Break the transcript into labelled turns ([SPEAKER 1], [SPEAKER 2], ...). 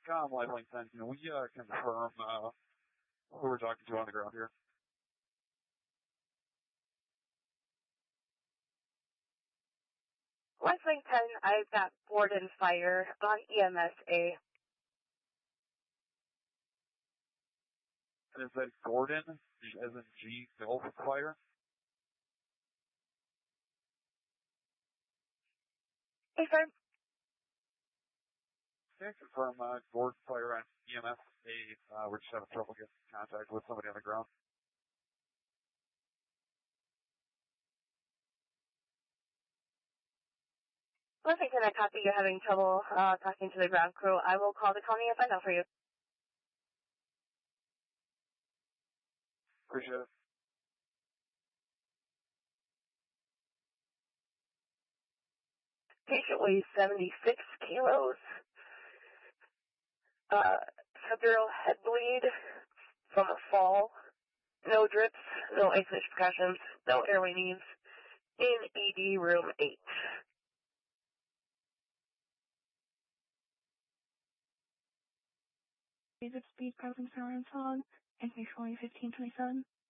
[SPEAKER 1] Lifeline 10, can we confirm who we're talking to on the ground here?
[SPEAKER 2] Lifeline 10, I've got Borden Fire on EMSA.
[SPEAKER 1] And is that Gordon, as in G, Gulf Fire?
[SPEAKER 2] Hey, sir.
[SPEAKER 1] Can I confirm Gordon Fire on EMSA? We're just having trouble getting in contact with somebody on the ground.
[SPEAKER 2] Lifeline 10, I copy you're having trouble talking to the ground crew. I will call the county and find out for you.
[SPEAKER 1] Appreciate it.
[SPEAKER 2] Patient weighs 76 kilos. Subdural head bleed from a fall. No drips, no isolation precautions, no airway needs. In ED room 8.
[SPEAKER 3] Speed presence around song, and 1527.